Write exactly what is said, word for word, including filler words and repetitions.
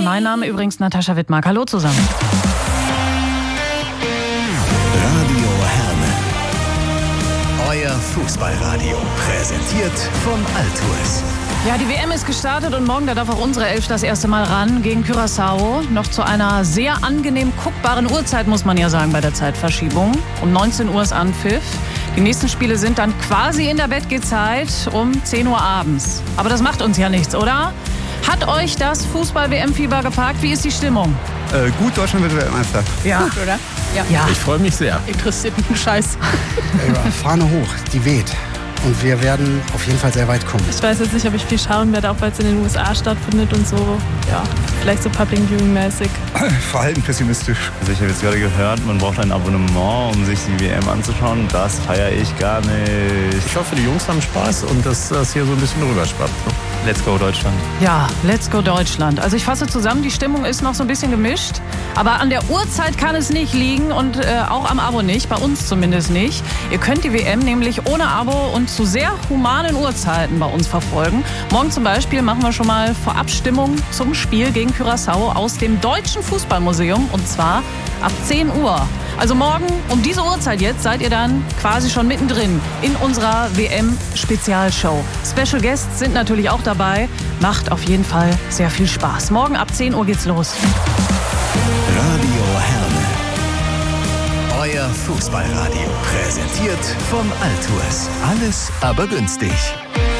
M. Mein Name übrigens Natascha Wittmark. Hallo zusammen. Radio Herne. Euer Fußballradio. Präsentiert von Altours. Ja, die W M ist gestartet und morgen, da darf auch unsere Elf das erste Mal ran gegen Curaçao. Noch zu einer sehr angenehm guckbaren Uhrzeit, muss man ja sagen, bei der Zeitverschiebung. Um neunzehn Uhr ist Anpfiff. Die nächsten Spiele sind dann quasi in der Bettgehzeit um zehn Uhr abends. Aber das macht uns ja nichts, oder? Hat euch das Fußball-W M-Fieber gepackt? Wie ist die Stimmung? Äh, gut, Deutschland wird Weltmeister. Ja. Gut, oder? Ja. Ja. Ich freue mich sehr. Interessiert mich ein Scheiß. Ja, Fahne hoch, die weht. Und wir werden auf jeden Fall sehr weit kommen. Ich weiß jetzt nicht, ob ich viel schauen werde, auch weil es in den U S A stattfindet und so. Ja, vielleicht so Public Viewing-mäßig. Verhalten pessimistisch. Also ich habe jetzt gerade gehört, man braucht ein Abonnement, um sich die W M anzuschauen. Das feiere ich gar nicht. Ich hoffe, die Jungs haben Spaß und dass das hier so ein bisschen rüberschwappt. Ne? Let's go Deutschland. Ja, let's go Deutschland. Also ich fasse zusammen, die Stimmung ist noch so ein bisschen gemischt. Aber an der Uhrzeit kann es nicht liegen und äh, auch am Abo nicht, bei uns zumindest nicht. Ihr könnt die W M nämlich ohne Abo und zu sehr humanen Uhrzeiten bei uns verfolgen. Morgen zum Beispiel machen wir schon mal Vorabstimmung zum Spiel gegen Curaçao aus dem Deutschen Fußballmuseum und zwar ab zehn Uhr. Also morgen um diese Uhrzeit jetzt seid ihr dann quasi schon mittendrin in unserer W M-Spezialshow. Special Guests sind natürlich auch dabei. Macht auf jeden Fall sehr viel Spaß. Morgen ab zehn Uhr geht's los. Radio Herne. Euer Fußballradio. Präsentiert von Altours. Alles aber günstig.